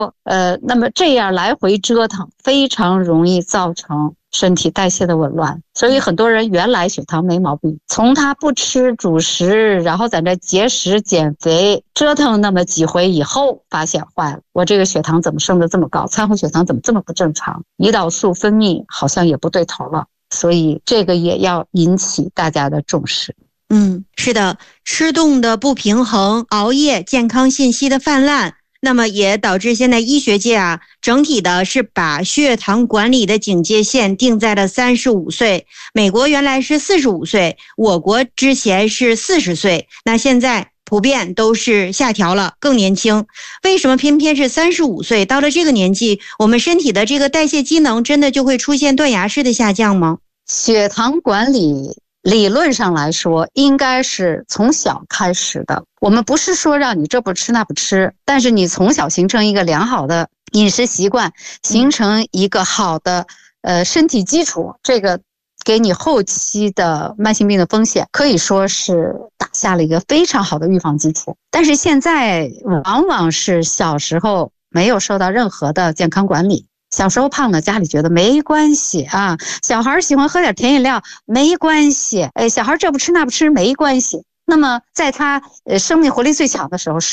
那么这样来回折腾，非常容易造成身体代谢的紊乱。所以很多人原来血糖没毛病，从他不吃主食，然后在那节食减肥，折腾那么几回以后，发现坏了，我这个血糖怎么升得这么高？餐后血糖怎么这么不正常？胰岛素分泌好像也不对头了。所以这个也要引起大家的重视。 是的，吃动的不平衡，熬夜，健康信息的泛滥，那么也导致现在医学界整体的是把血糖管理的警戒线定在了35岁，美国原来是45岁，我国之前是40岁，那现在普遍都是下调了，更年轻。为什么偏偏是35岁？到了这个年纪，我们身体的这个代谢机能真的就会出现断崖式的下降吗？ 血糖管理理论上来说应该是从小开始的，我们不是说让你这不吃那不吃，但是你从小形成一个良好的饮食习惯，形成一个好的身体基础，这个给你后期的慢性病的风险可以说是打下了一个非常好的预防基础。但是现在往往是小时候没有受到任何的健康管理，小时候胖了，家里觉得没关系啊，小孩喜欢喝点甜饮料没关系，小孩这不吃那不吃没关系。那么在他生命活力最强的时候